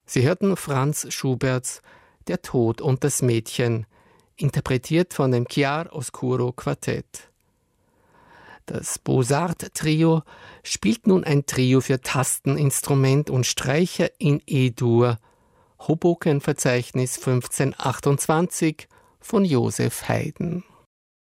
Sie hörten Franz Schuberts Der Tod und das Mädchen, interpretiert von dem Chiar Oscuro Quartett. Das Beaux-Arts-Trio spielt nun ein Trio für Tasteninstrument und Streicher in E-Dur, Hoboken-Verzeichnis 1528 von Joseph Haydn.